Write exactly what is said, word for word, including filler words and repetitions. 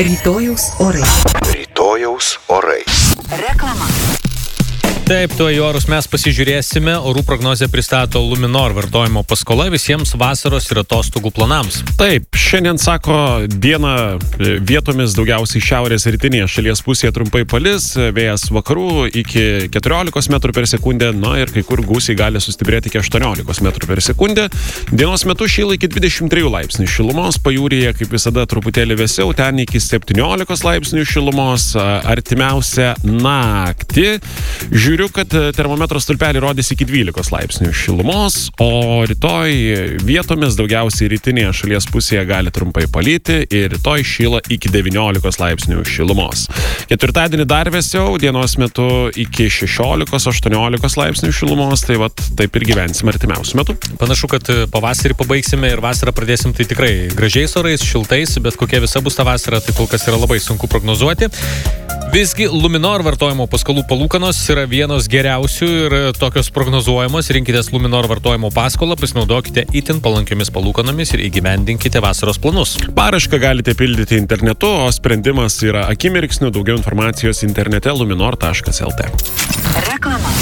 Rytojaus orai. Rytojaus orai. Reklama. Taip, tuo į orus mes pasižiūrėsime. Orų prognozę pristato Luminor vartojimo paskola visiems vasaros ir atostogų planams. Taip, šiandien sako dieną vietomis daugiausiai šiaurės rytinėje šalies pusėje trumpai palis, vėjas vakarų iki keturiolikos metrų per sekundę, na ir kai kur gūsiai gali sustiprėti iki aštuoniolikos metrų per sekundę. Dienos metu šyla iki dvidešimt trijų laipsnių šilumos, pajūryje kaip visada truputėlį vėsiau, ten iki septyniolikos laipsnių šilumos, artimiausią naktį. Žiūriu, kad termometro stulpelį rodys iki dvylikos laipsnių šilumos, o rytoj vietomis daugiausiai rytinėje šalies pusėje gali trumpai palyti ir rytoj šyla iki devyniolikos laipsnių šilumos. Ketvirtadienį dar vėsiau, dienos metu iki šešiolikos aštuoniolikos laipsnių šilumos, tai vat taip ir gyvensim artimiausiu metu. Panašu, kad pavasarį pabaigsime ir vasarą pradėsim tai tikrai gražiais orais, šiltais, bet kokia visa bus ta vasara, tai kol kas yra labai sunku prognozuoti. Visgi Luminor vartojimo paskolų palūkanos yra vienos geriausių ir tokios prognozuojamos. Rinkitės Luminor vartojimo paskolą, pasinaudokite itin palankiomis palūkanomis ir įgyvendinkite vasaros planus. Paraišką galite pildyti internetu, o sprendimas yra akimirksniu. Daugiau informacijos internete luminor taškas lt. Reklama.